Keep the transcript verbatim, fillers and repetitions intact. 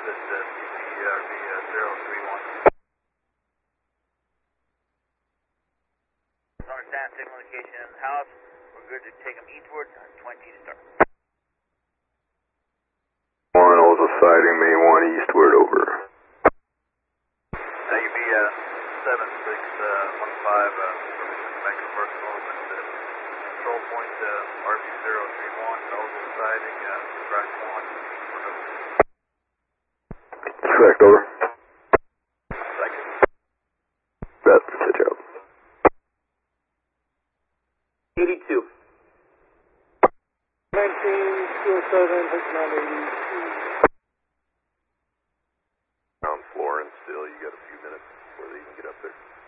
at uh, C P R V zero three one. Understand signal location in the house. We're good to take them eastward. twenty to start. One, also sighting main one eastward, over. Now you be uh, seven six one five, uh, permission to make a first movement at control point uh, R V zero three one, also sighting uh, track one. Correct, over. Second. That's the job. eighty-two. nineteen two oh seven, nine eighty. Ground floor and still, you got a few minutes before they can get up there.